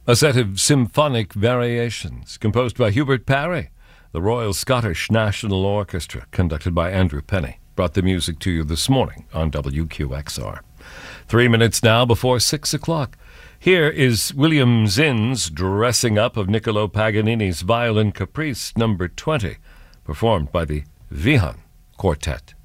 A set of symphonic variations composed by Hubert Parry. The Royal Scottish National Orchestra, conducted by Andrew Penny, brought the music to you this morning on WQXR. 3 minutes now before 6 o'clock. Here is William Zinn's dressing up of Niccolo Paganini's Violin Caprice No. 20, performed by the Wihan Quartet.